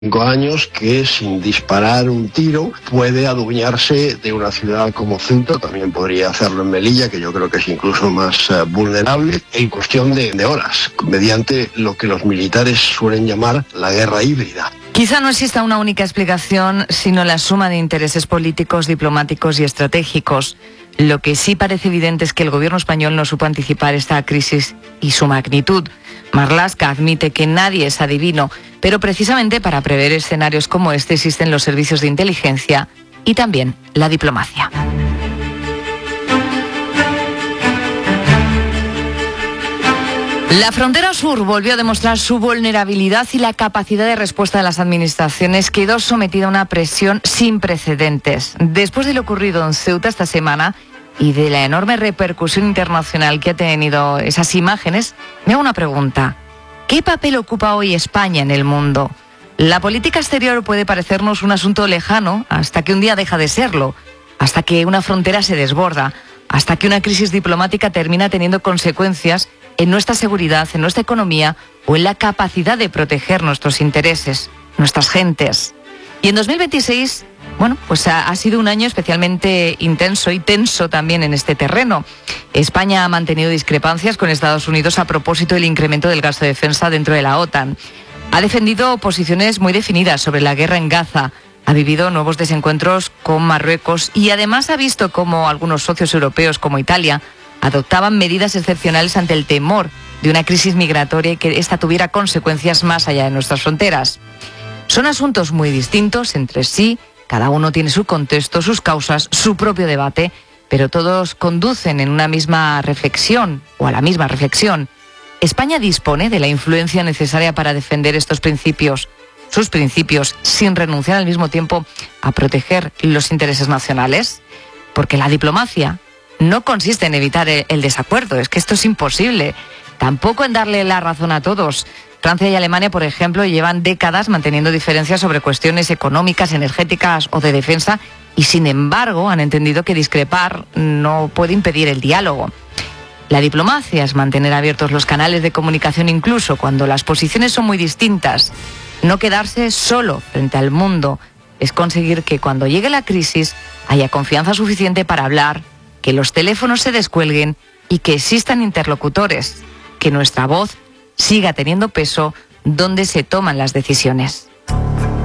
5 años que sin disparar un tiro puede adueñarse de una ciudad como Ceuta. También podría hacerlo en Melilla, que yo creo que es incluso más vulnerable, en cuestión de horas, mediante lo que los militares suelen llamar la guerra híbrida. Quizá no exista una única explicación, sino la suma de intereses políticos, diplomáticos y estratégicos. Lo que sí parece evidente es que el gobierno español no supo anticipar esta crisis y su magnitud. Marlaska admite que nadie es adivino, pero precisamente para prever escenarios como este existen los servicios de inteligencia y también la diplomacia. La frontera sur volvió a demostrar su vulnerabilidad y la capacidad de respuesta de las administraciones quedó sometida a una presión sin precedentes. Después de lo ocurrido en Ceuta esta semana y de la enorme repercusión internacional que ha tenido esas imágenes, me hago una pregunta. ¿Qué papel ocupa hoy España en el mundo? La política exterior puede parecernos un asunto lejano hasta que un día deja de serlo, hasta que una frontera se desborda, hasta que una crisis diplomática termina teniendo consecuencias en nuestra seguridad, en nuestra economía o en la capacidad de proteger nuestros intereses, nuestras gentes. Y en 2026, pues ha sido un año especialmente intenso y tenso también en este terreno. España ha mantenido discrepancias con Estados Unidos a propósito del incremento del gasto de defensa dentro de la OTAN. Ha defendido posiciones muy definidas sobre la guerra en Gaza, ha vivido nuevos desencuentros con Marruecos y además ha visto cómo algunos socios europeos como Italia adoptaban medidas excepcionales ante el temor de una crisis migratoria y que esta tuviera consecuencias más allá de nuestras fronteras. Son asuntos muy distintos entre sí, cada uno tiene su contexto, sus causas, su propio debate, pero todos conducen en una misma reflexión o a la misma reflexión. ¿España dispone de la influencia necesaria para defender estos principios, sus principios, sin renunciar al mismo tiempo a proteger los intereses nacionales? Porque la diplomacia no consiste en evitar el desacuerdo, es que esto es imposible. Tampoco en darle la razón a todos. Francia y Alemania, por ejemplo, llevan décadas manteniendo diferencias sobre cuestiones económicas, energéticas o de defensa y, sin embargo, han entendido que discrepar no puede impedir el diálogo. La diplomacia es mantener abiertos los canales de comunicación incluso cuando las posiciones son muy distintas. No quedarse solo frente al mundo. Es conseguir que cuando llegue la crisis haya confianza suficiente para hablar, que los teléfonos se descuelguen y que existan interlocutores, que nuestra voz siga teniendo peso donde se toman las decisiones.